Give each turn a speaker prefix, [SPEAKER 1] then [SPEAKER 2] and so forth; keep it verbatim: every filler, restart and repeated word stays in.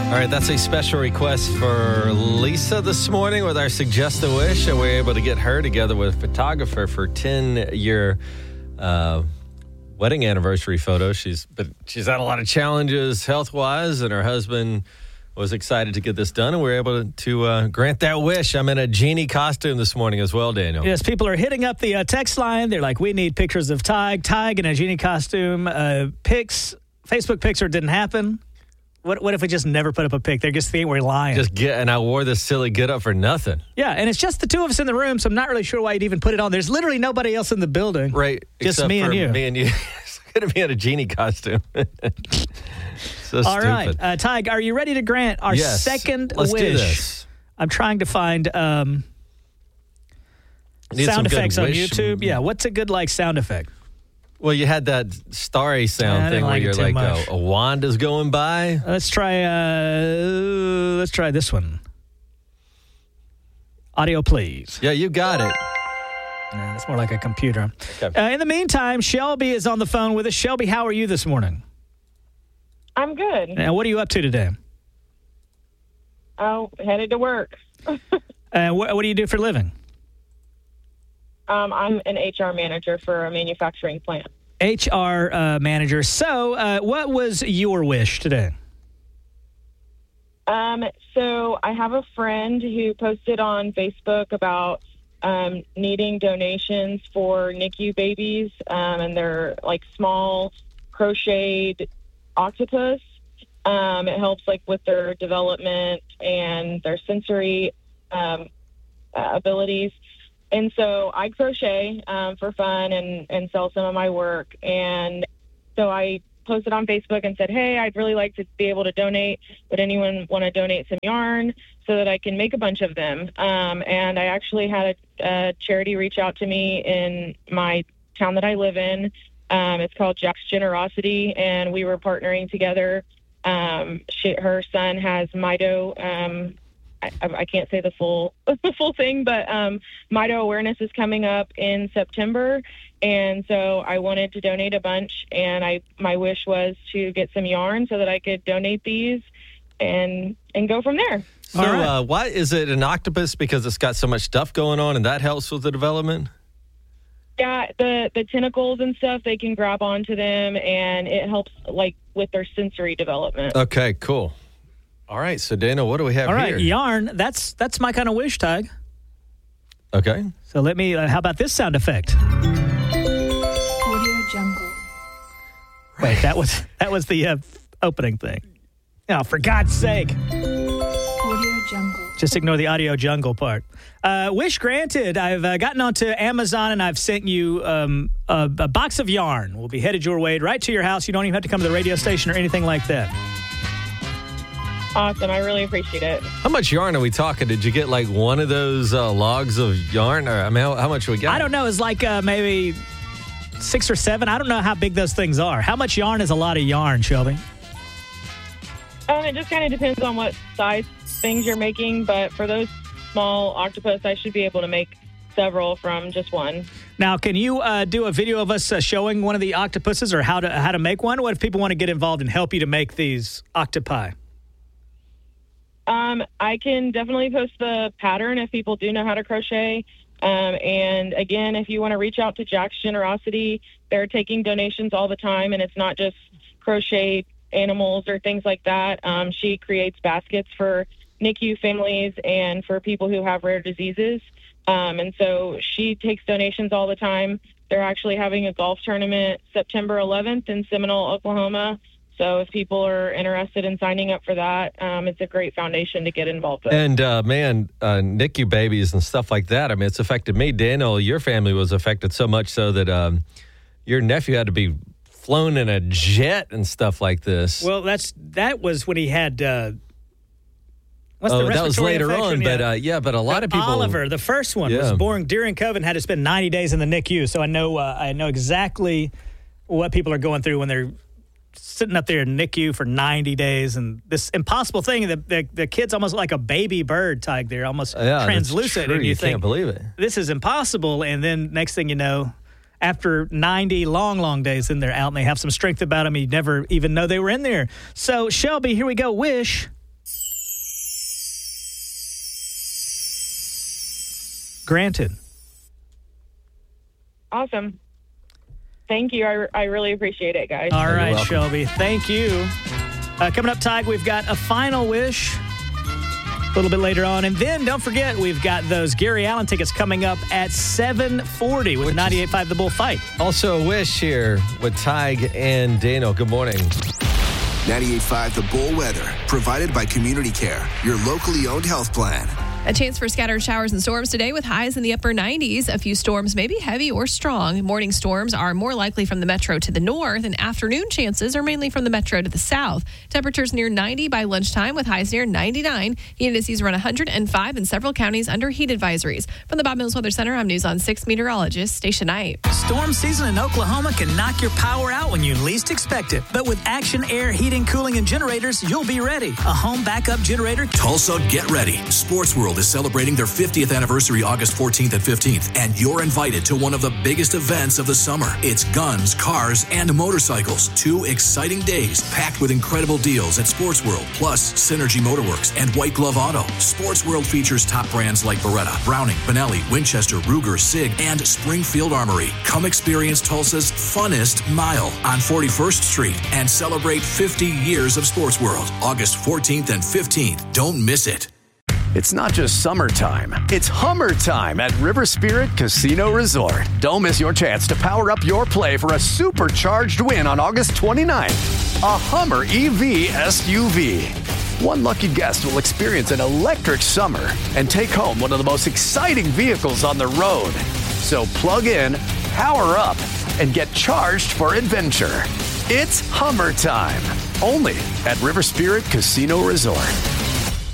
[SPEAKER 1] All right, that's a special request for Lisa this morning with our Suggest a Wish, and we're able to get her together with a photographer for ten-year uh, wedding anniversary photos. She's but she's had a lot of challenges health-wise, and her husband was excited to get this done, and we were able to, to uh, grant that wish. I'm in a genie costume this morning as well, Daniel.
[SPEAKER 2] Yes, people are hitting up the uh, text line. They're like, we need pictures of Tig. Tig in a genie costume. Uh, pics, Facebook picture didn't happen. What What if we just never put up a pic? They're just thinking we're lying.
[SPEAKER 1] Just get, and I wore this silly get up for nothing.
[SPEAKER 2] Yeah, and it's just the two of us in the room, so I'm not really sure why you'd even put it on. There's literally nobody else in the building.
[SPEAKER 1] Right.
[SPEAKER 2] Just
[SPEAKER 1] except
[SPEAKER 2] me
[SPEAKER 1] for
[SPEAKER 2] and you.
[SPEAKER 1] Me and you. It's going to be in a genie costume. So
[SPEAKER 2] All
[SPEAKER 1] stupid.
[SPEAKER 2] right, uh, Tig, are you ready to grant our
[SPEAKER 1] Yes.
[SPEAKER 2] second
[SPEAKER 1] Let's
[SPEAKER 2] wish?
[SPEAKER 1] do this.
[SPEAKER 2] I'm trying to find um,
[SPEAKER 1] Need some
[SPEAKER 2] sound
[SPEAKER 1] good
[SPEAKER 2] effects on
[SPEAKER 1] wish-
[SPEAKER 2] YouTube. Yeah, what's a good like sound effect?
[SPEAKER 1] Well, you had that starry sound
[SPEAKER 2] Yeah, I
[SPEAKER 1] thing
[SPEAKER 2] didn't
[SPEAKER 1] where
[SPEAKER 2] like it
[SPEAKER 1] you're
[SPEAKER 2] too
[SPEAKER 1] like,
[SPEAKER 2] much.
[SPEAKER 1] a, a wand is going by.
[SPEAKER 2] Let's try. Uh, let's try this one. Audio, please.
[SPEAKER 1] Yeah, you got it.
[SPEAKER 2] Nah, that's more like a computer.
[SPEAKER 1] Okay.
[SPEAKER 2] Uh, in the meantime, Shelby is on the phone with us. Shelby, how are you this morning?
[SPEAKER 3] I'm good.
[SPEAKER 2] Now, what are you up to today?
[SPEAKER 3] Oh, headed to work.
[SPEAKER 2] Uh, what, what do you do for a living?
[SPEAKER 3] Um, I'm an H R manager for a manufacturing plant.
[SPEAKER 2] H R uh, manager. So, uh, what was your wish today?
[SPEAKER 3] Um, so I have a friend who posted on Facebook about um, needing donations for N I C U babies, um, and they're like small crocheted octopus. Um, it helps like with their development and their sensory um, uh, abilities. And so I crochet um, for fun and, and sell some of my work. And so I posted on Facebook and said, hey, I'd really like to be able to donate. Would anyone want to donate some yarn so that I can make a bunch of them? Um, and I actually had a, a charity reach out to me in my town that I live in. Um, it's called Jack's Generosity, and we were partnering together. Um, she, her son has Mido. Um, I, I can't say the full the full thing, but um, Mido awareness is coming up in September, and so I wanted to donate a bunch. And I my wish was to get some yarn so that I could donate these, and and go from there.
[SPEAKER 1] So,
[SPEAKER 2] All right.
[SPEAKER 1] uh, why is it an octopus? Because it's got so much stuff going on, and that helps with the development.
[SPEAKER 3] Yeah, the the tentacles and stuff, they can grab onto them, and it helps like with their sensory development.
[SPEAKER 1] Okay, cool. All right, so Dana, what do we have
[SPEAKER 2] All right,
[SPEAKER 1] here?
[SPEAKER 2] yarn. That's that's my kind of wish, Tig.
[SPEAKER 1] Okay.
[SPEAKER 2] So let me. Uh, how about this sound effect?
[SPEAKER 4] Audio Jungle.
[SPEAKER 2] Wait, that was that was the uh, opening thing. Oh, for God's sake!
[SPEAKER 4] Audio Jungle.
[SPEAKER 2] Just ignore the audio jungle part. Uh, wish granted. I've uh, gotten onto Amazon and I've sent you um, a, a box of yarn. Will be headed your way right to your house. You don't even have to come to the radio station or anything like that.
[SPEAKER 3] Awesome, I really appreciate it.
[SPEAKER 1] How much yarn are we talking? Did you get like one of those uh, logs of yarn? Or I mean, how, how much we got?
[SPEAKER 2] I don't know. It's like uh, maybe six or seven. I don't know how big those things are. How much yarn is a lot of yarn, Shelby?
[SPEAKER 3] Um, it just kind of depends on what size things you're making, but for those small octopus, I should be able to make several from just one.
[SPEAKER 2] Now, can you uh, do a video of us uh, showing one of the octopuses or how to how to make one? What if people want to get involved and help you to make these octopi?
[SPEAKER 3] Um, I can definitely post the pattern if people do know how to crochet. Um, and again, if you want to reach out to Jack's Generosity, they're taking donations all the time, and it's not just crochet animals or things like that. Um, she creates baskets for N I C U families and for people who have rare diseases. Um, and so she takes donations all the time. They're actually having a golf tournament September eleventh in Seminole, Oklahoma. So if people are interested in signing up for that, um, it's a great foundation to get involved with.
[SPEAKER 1] And, uh, man, uh, N I C U babies and stuff like that, I mean, it's affected me. Daniel, your family was affected so much so that um, your nephew had to be flown in a jet and stuff like this.
[SPEAKER 2] Well, that's that was when he had. Uh, what's
[SPEAKER 1] oh,
[SPEAKER 2] the
[SPEAKER 1] that was
[SPEAKER 2] respiratory
[SPEAKER 1] later
[SPEAKER 2] infection?
[SPEAKER 1] on, but
[SPEAKER 2] Yeah.
[SPEAKER 1] uh, yeah, but a lot of people.
[SPEAKER 2] Oliver, the first one, was
[SPEAKER 1] Yeah.
[SPEAKER 2] born during COVID and had to spend ninety days in the N I C U. So I know uh, I know exactly what people are going through when they're sitting up there in N I C U for ninety days, and this impossible thing. The the, the kid's almost like a baby bird, Tig. They're almost
[SPEAKER 1] Yeah, that's
[SPEAKER 2] translucent,
[SPEAKER 1] true.
[SPEAKER 2] and you,
[SPEAKER 1] You
[SPEAKER 2] think,
[SPEAKER 1] can't believe it.
[SPEAKER 2] This is impossible. And then next thing you know, after ninety long, long days, then they're out and they have some strength about them. You never even know they were in there. So, Shelby, here we go. Wish. granted.
[SPEAKER 3] Awesome. Thank you. I, I really appreciate it, guys.
[SPEAKER 2] All
[SPEAKER 1] You're
[SPEAKER 2] right,
[SPEAKER 1] welcome.
[SPEAKER 2] Shelby. Thank you. Uh, coming up, Tig, we've got a final wish a little bit later on. And then don't forget, we've got those Gary Allen tickets coming up at seven forty with
[SPEAKER 1] Which
[SPEAKER 2] ninety-eight point five The Bull Fight.
[SPEAKER 1] Also, a wish here with Tig and Daniel. Good morning.
[SPEAKER 5] ninety-eight point five The Bull Weather, provided by Community Care, your locally owned health plan.
[SPEAKER 6] A chance for scattered showers and storms today with highs in the upper nineties. A few storms may be heavy or strong. Morning storms are more likely from the metro to the north, and afternoon chances are mainly from the metro to the south. Temperatures near ninety by lunchtime with highs near ninety-nine. Heat indices around one hundred five in several counties under heat advisories. From the Bob Mills Weather Center, I'm News on six meteorologist Stacia Knight.
[SPEAKER 7] Storm season in Oklahoma can knock your power out when you least expect it. But with Action Air Heating, Cooling, and Generators, you'll be ready. A home backup generator.
[SPEAKER 8] Tulsa, get ready. Sports World is celebrating their fiftieth anniversary August fourteenth and fifteenth, and you're invited to one of the biggest events of the summer. It's guns, cars, and motorcycles. Two exciting days packed with incredible deals at Sports World, plus Synergy Motorworks and White Glove Auto. Sports World features top brands like Beretta, Browning, Benelli, Winchester, Ruger, Sig, and Springfield Armory. Come experience Tulsa's funnest mile on forty-first Street and celebrate fifty years of Sports World. August fourteenth and fifteenth. Don't miss it.
[SPEAKER 9] It's not just summertime, it's Hummer time at River Spirit Casino Resort. Don't miss your chance to power up your play for a supercharged win on August twenty-ninth. A Hummer E V S U V. One lucky guest will experience an electric summer and take home one of the most exciting vehicles on the road. So plug in, power up, and get charged for adventure. It's Hummer time, only at River Spirit Casino Resort.